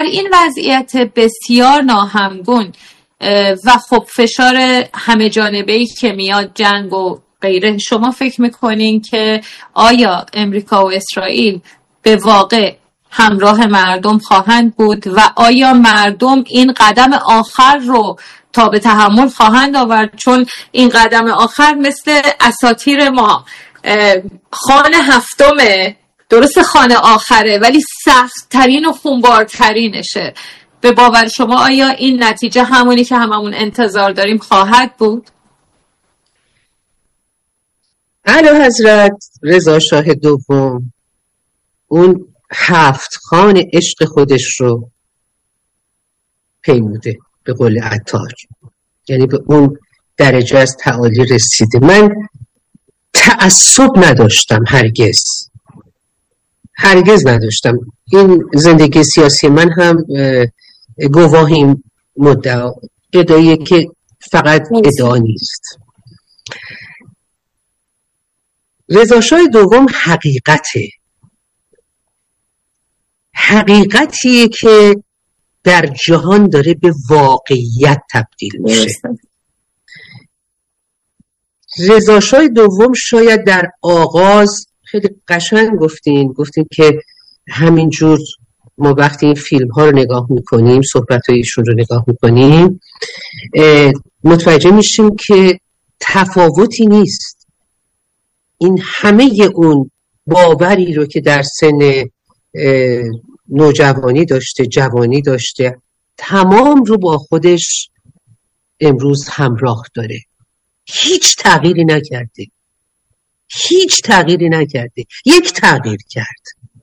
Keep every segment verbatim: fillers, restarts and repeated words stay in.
این وضعیت بسیار ناهمگون و خب فشار همه جانبه‌ای که میاد، جنگ و غیره، شما فکر میکنین که آیا امریکا و اسرائیل به واقع همراه مردم خواهند بود و آیا مردم این قدم آخر رو تا به تحمل خواهند آورد؟ چون این قدم آخر مثل اساطیر ما خان هفتمه، درست خانه آخره ولی سخت ترین و خونبارترینشه. به باور شما آیا این نتیجه همونی که هممون انتظار داریم خواهد بود؟ اعلیحضرت رضا شاه دوم اون هفت خان عشق خودش رو پیموده، به قول عطار، یعنی به اون درجه از تعالی رسیده. من تعصب نداشتم، هرگز هرگز نداشتم. این زندگی سیاسی من هم گواه این مدعا ادعاییه که فقط ادعا نیست. رضا شاه دوم حقیقته، حقیقتیه که در جهان داره به واقعیت تبدیل میشه. رضا شاه دوم شاید در آغاز خیلی قشنگ گفتین گفتین که همینجور ما وقتی این فیلم ها رو نگاه میکنیم، صحبت های ایشون رو نگاه میکنیم، متوجه میشیم که تفاوتی نیست. این همه اون باوری رو که در سن نوجوانی داشته، جوانی داشته، تمام رو با خودش امروز همراه داره. هیچ تغییری نکرده، هیچ تغییری نکرده. یک تغییر کرد،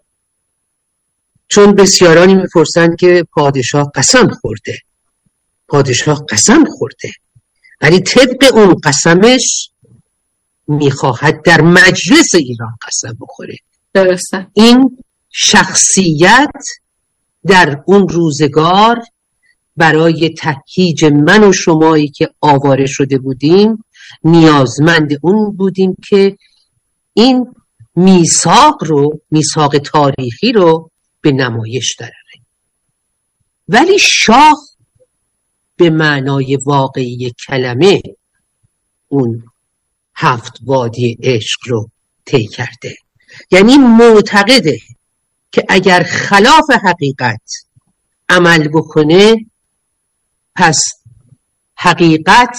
چون بسیارانی میپرسند که پادشاه قسم خورده. پادشاه قسم خورده ولی طبق اون قسمش میخواهد در مجلس ایران قسم بخوره. درسته. این شخصیت در اون روزگار برای تهییج من و شمایی که آواره شده بودیم نیازمند اون بودیم که این میثاق رو، میثاق تاریخی رو به نمایش دراره. ولی شاه به معنای واقعی کلمه اون هفت وادی عشق رو طی کرده. یعنی معتقده که اگر خلاف حقیقت عمل بکنه پس حقیقت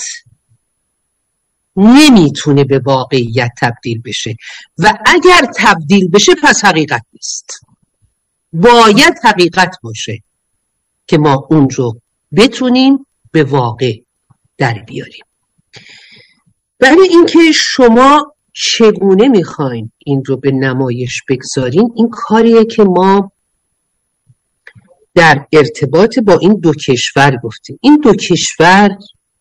نمیتونه به واقعیت تبدیل بشه و اگر تبدیل بشه پس حقیقت نیست. باید حقیقت باشه که ما اون رو بتونیم به واقع در بیاریم. برای اینکه شما چگونه میخواین این رو به نمایش بگذارین، این کاریه که ما در ارتباط با این دو کشور گفتیم. این دو کشور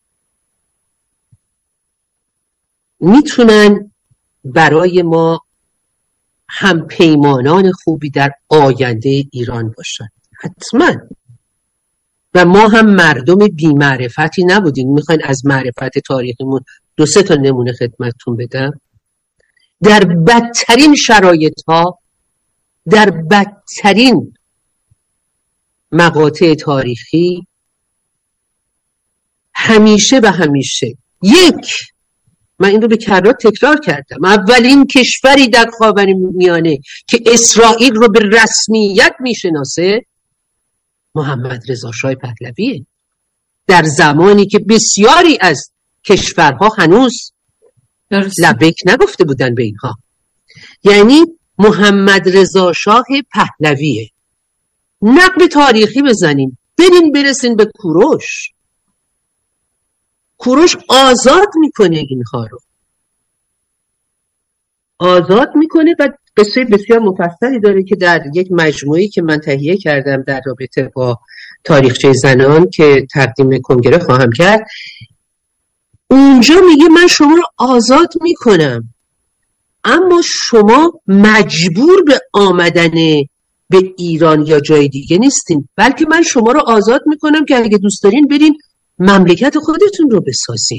میتونن برای ما هم پیمانان خوبی در آینده ایران باشن، حتما. و ما هم مردم بی معرفتی نبودیم. میخواین از معرفت تاریخیمون دو سه تا نمونه خدمتتون بدم. در بدترین شرایط ها، در بدترین مقاطع تاریخی، همیشه و همیشه یک، من این رو به کرات تکرار کردم، اولین کشوری در خاورمیانه که اسرائیل رو به رسمیت میشناسه محمد رضا شاه پهلویه. در زمانی که بسیاری از کشورها هنوز لبیک نگفته بودن به اینها. یعنی محمد رضا شاه پهلویه. نقل تاریخی بزنیم، برین برسین به کوروش. کوروش آزاد میکنه اینها رو، آزاد میکنه و قصه بسیار مفصلی داره که در یک مجموعی که من تهیه کردم در رابطه با تاریخچه زنان که تقدیم کنگره خواهم کرد، اونجا میگه من شما رو آزاد میکنم اما شما مجبور به آمدن به ایران یا جای دیگه نیستین، بلکه من شما رو آزاد میکنم که اگه دوست دارین برین مملکت خودتون رو بسازین.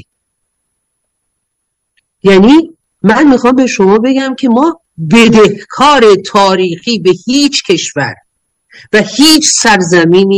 یعنی من میخوام به شما بگم که ما بدهکار تاریخی به هیچ کشور و هیچ سرزمینی